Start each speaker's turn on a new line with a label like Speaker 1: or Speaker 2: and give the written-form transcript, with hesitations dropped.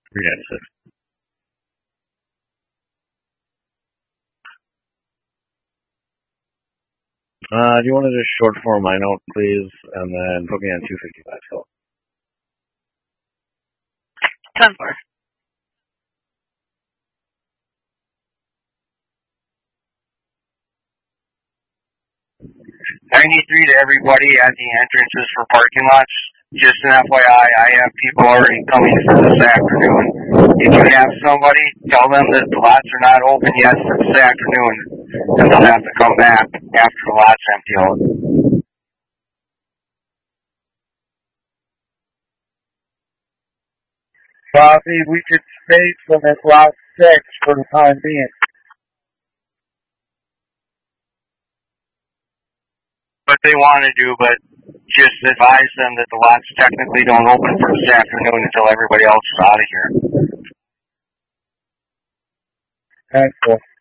Speaker 1: 396. Do you want to just short form my note, please, and then put me on 255 still?
Speaker 2: 10-4.
Speaker 3: 93 to everybody at the entrances for parking lots. Just an FYI, I have people already coming for this afternoon. If you have somebody, tell them that the lots are not open yet for this afternoon, and they'll have to come back after the lots empty out.
Speaker 4: Bobby, we could space them at lot 6 for the time being.
Speaker 3: What they want to do, but just advise them that the lots technically don't open for this afternoon until everybody else is out of here.
Speaker 4: Thankful.